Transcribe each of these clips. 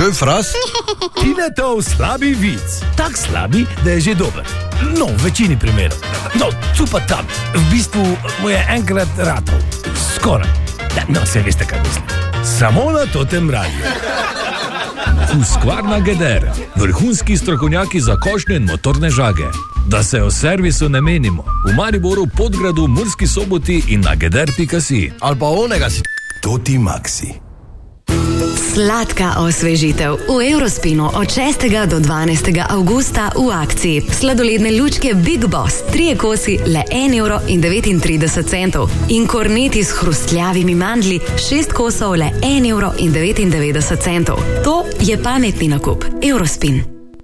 To je fras? Tinetov slabi vic. Tak slabi, da je že dober. No, v večini primerov. No, tu pa tam. V bistvu mu je enkrat ratov. Skoraj. No, se veste, kaj mislim. Samo na Totem radiju. Husqvarna Geder. Vrhunski strokovnjaki za košnje in motorne žage. Da se o servisu ne menimo. V Mariboru, Podgradu, Murski Soboti in na geder.si. Ali pa onega si. Toti Maxi. Sladka osvežitev. V Eurospinu od 6. do 12. avgusta v akciji. Sladoledne lučke Big Boss, 3 kosi le 1,39 €. In korneti s hrustljavimi mandlji, 6 kosov le 1,99 €. To je pametni nakup. Eurospin.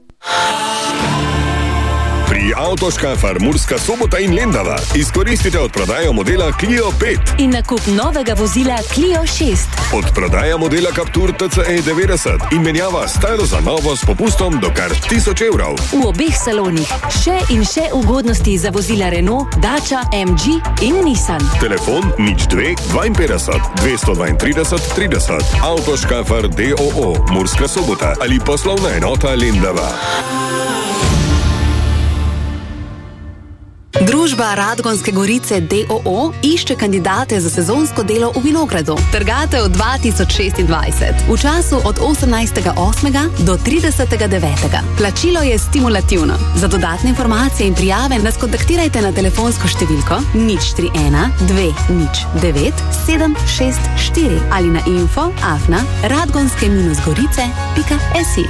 Pri Avtoškafar Murska Sobota in Lendava izkoristite odprodajo modela Clio 5 in nakup novega vozila Clio 6. Odprodaja modela Captur TCE 90 in menjava staro za novo s popustom do kar 1000 €. V obeh salonih še in še ugodnosti za vozila Renault, Dacia, MG in Nissan. Telefon 02 52 232 30. Avtoškafar DOO Murska Sobota ali poslovna enota Lendava. Družba Radgonske Gorice DOO išče kandidate za sezonsko delo v vinogradu. Trgatev 2026. V času od 18.8. do 30.9. Plačilo je stimulativno. Za dodatne informacije in prijave nas kontaktirajte na telefonsko številko 031 209 764 ali na info@radgonske-gorice.si.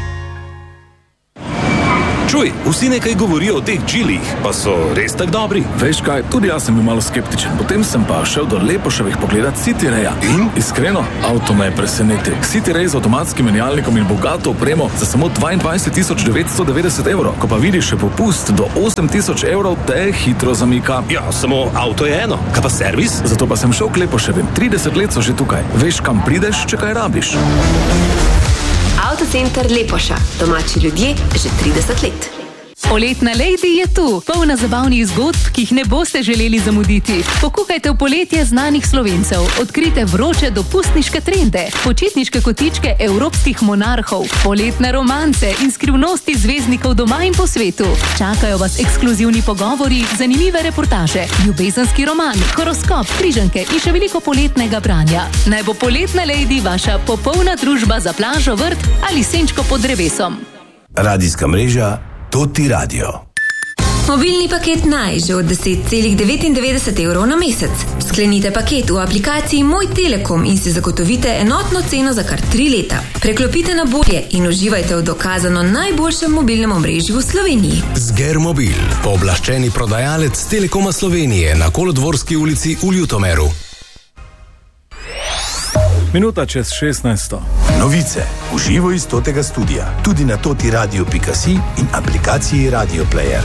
Čuj, vsi nekaj govorijo o teh džilih, pa so res tak dobri? Veš kaj, tudi jaz sem bil malo skeptičen. Potem sem pa šel do Lepoševih pogledat City Raya. In? Iskreno, avto me je presenetil. City Ray z avtomatskim menjalnikom in bogato opremo za samo 22 990 €. Ko pa vidiš še popust do 8 000 €, te hitro zamika. Ja, samo avto je eno. Kaj pa servis? Zato pa sem šel k Lepoševim. 30 let so že tukaj. Veš, kam prideš, če kaj rabiš. Avtocenter Lepoša. Domači ljudje že 30 let. Poletna Lady je tu, polna zabavnih zgodb, ki jih ne boste želeli zamuditi. Pokukajte v poletje znanih Slovencev, odkrite vroče dopustniške trende, počitniške kotičke evropskih monarhov, poletne romance in skrivnosti zvezdnikov doma in po svetu. Čakajo vas ekskluzivni pogovori, zanimive reportaže, ljubezenski roman, horoskop, križanke in še veliko poletnega branja. Naj bo Poletna Lady vaša popolna družba za plažo, vrt ali senčko pod drevesom. Radijska mreža Toti Radio. Mobilni paket naj že od 10,99 € na mesec. Sklenite paket v aplikaciji Moj Telekom in si zagotovite enotno ceno za kar 3 leta. Preklopite na bolje in uživajte v dokazano najboljšem mobilnem omrežju v Sloveniji. Zgermobil, pooblaščeni prodajalec Telekoma Slovenije na Kolodvorski ulici v Ljutomeru. Minuta čez 16. Novice v živo iz Totega studia, tudi na totiradio.si in aplikaciji Radio Player.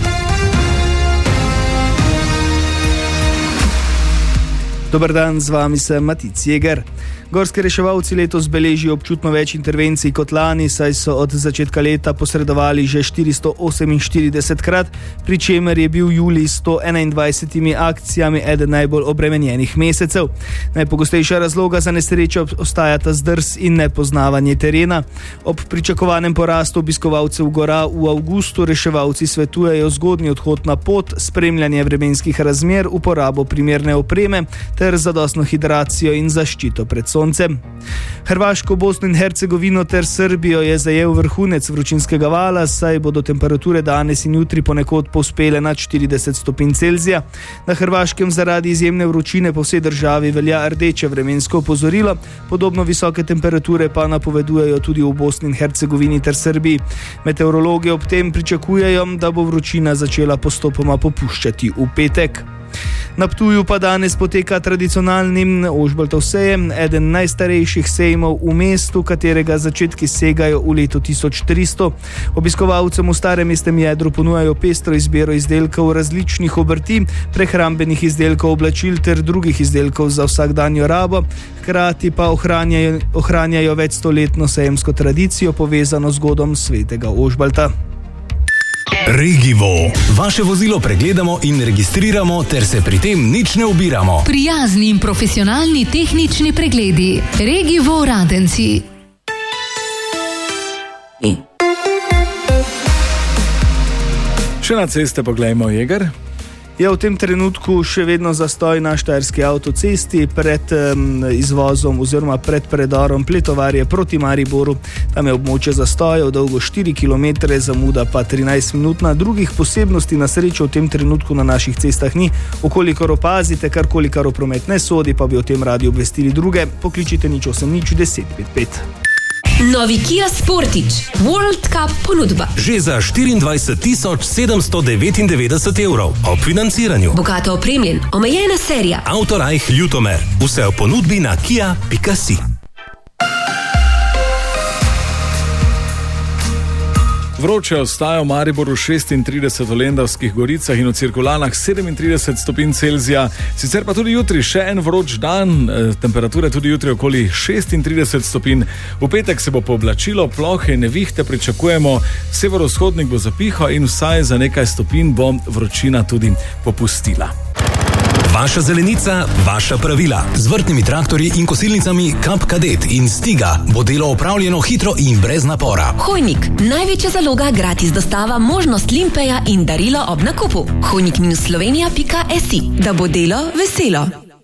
Dober dan, z vami sem Matic Jeger. Gorski reševalci letos beležijo občutno več intervencij kot lani, saj so od začetka leta posredovali že 448-krat, pri čemer je bil julij s 121 akcijami eden najbolj obremenjenih mesecev. Najpogostejša razloga za nesrečo ostajata zdrs in nepoznavanje terena. Ob pričakovanem porastu obiskovalcev gora v avgustu reševalci svetujejo zgodnji odhod na pot, spremljanje vremenskih razmer, uporabo primerne opreme ter zadostno hidracijo in zaščito pred soncem. Hrvaško, Bosno in Hercegovino ter Srbijo je zajel vrhunec vročinskega vala, saj bodo temperature danes in jutri ponekod povzpele nad 40 stopinj Celzija. Na Hrvaškem zaradi izjemne vročine po vsej državi velja rdeče vremensko opozorilo, podobno visoke temperature pa napovedujejo tudi v Bosni in Hercegovini ter Srbiji. Meteorologi ob tem pričakujejo, da bo vročina začela postopoma popuščati v petek. Na Ptuju pa danes poteka tradicionalni Ožbaltov sejem, eden najstarejših sejmov v mestu, katerega začetki segajo v leto 1300. Obiskovalcem v starem mestnem jedru ponujajo pestro izbiro izdelkov različnih obrti, prehrambenih izdelkov, oblačil ter drugih izdelkov za vsakdanjo rabo, hkrati pa ohranjajo večstoletno sejemsko tradicijo povezano z godom svetega Ožbalta. Regivo. Vaše vozilo pregledamo in registriramo ter se pri tem nič ne ubiramo. Prijazni in profesionalni tehnični pregledi. Regivo Radenci. Še na ceste poglejmo, Jeger. Je v tem trenutku še vedno zastoj na štajerski avtocesti pred izvozom oziroma pred predorom Pletovarje proti Mariboru. Tam je območje zastojev dolgo 4 km, zamuda pa 13 minut. Drugih posebnosti na srečo v tem trenutku na naših cestah ni. Okolikor opazite karkoli, kar v promet ne sodi, pa bi o tem radi obvestili druge, pokličite 080 10 55. Novi Kia Sportage World Cup ponudba. Že za 24 799 evrov ob financiranju. Bogato opremljen, omejena serija. Autorajh Ljutomer. Vse v ponudbi na kia.si. Vroče ostaja v Mariboru 36, v Lendavskih goricah in v Cirkulanah 37 stopinj Celzija. Sicer pa tudi jutri še en vroč dan, temperature tudi jutri okoli 36 stopinj. V petek se bo pooblačilo, plohe in nevihte pričakujemo, severovzhodnik bo zapihal in vsaj za nekaj stopinj bo vročina tudi popustila. Vaša zelenica, vaša pravila. Z vrtnimi traktorji in kosilnicami Kap Kadet in Stiga bo delo opravljeno hitro in brez napora. Hojnik, največja zaloga, gratis dostava, možnost limpeja in darilo ob nakupu. Hojnik-slovenija.si, da bo delo veselo.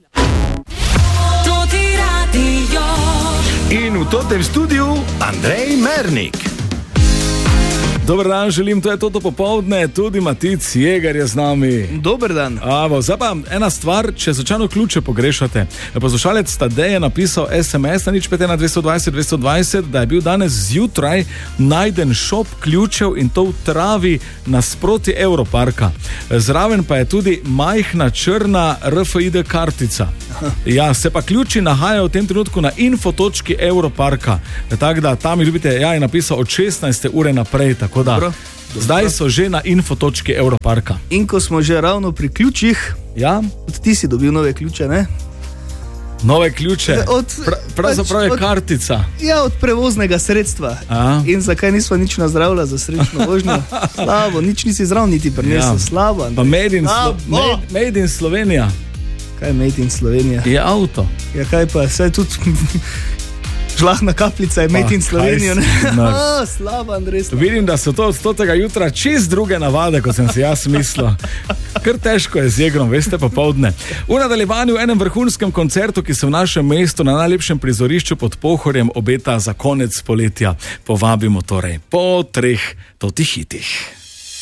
In v totem studiu Andrej Mernik. Dober dan, želim, to je toto popoldne, tudi Matic Jeger je z nami. Dober dan. Zdaj pa ena stvar, če slučajno ključe pogrešate. Poslušalec Tadej je napisal SMS na 051 220 220, da je bil danes zjutraj najden šop ključev in to v travi nasproti Europarka. Zraven pa je tudi majhna črna RFID kartica. Ja, se pa ključi nahajajo v tem trenutku na info.točki Europarka. Tako da tam jih ljubite, ja, je napisal od 16. ure naprej, tako da zdaj so že na info.točki Europarka. In ko smo že ravno pri ključih, ja, ti si dobil nove ključe, ne? Nove ključe, pravzaprav je kartica. Ja, od prevoznega sredstva. In zakaj nismo nič nazdravila za srečno vožnjo? Slabo, nič nisi zdrav niti prinesel, slabo. Pa Made in Slovenija. Kaj je Made in Slovenija? Je avto. Ja, kaj pa, saj tudi žlahna kapljica je Made in Slovenijo. Slabo, Andrej. Vidim, da so to od tega jutra čist druge navade, kot sem si jaz mislil. Kar težko je z Jegrom, veste, popoldne. V nadaljevanju enem vrhunskem koncertu, ki se v našem mestu na najlepšem prizorišču pod Pohorjem obeta za konec poletja. Povabimo torej po 3 totih hitih.